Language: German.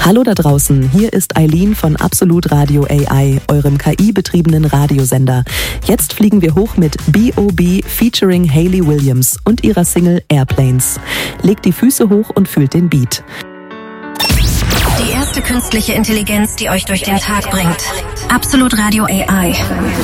Hallo da draußen, hier ist Eileen von Absolut Radio AI, eurem KI-betriebenen Radiosender. Jetzt fliegen wir hoch mit B.O.B. featuring Hayley Williams und ihrer Single Airplanes. Legt die Füße hoch und fühlt den Beat. Die erste künstliche Intelligenz, die euch durch den Tag bringt. Absolut Radio AI.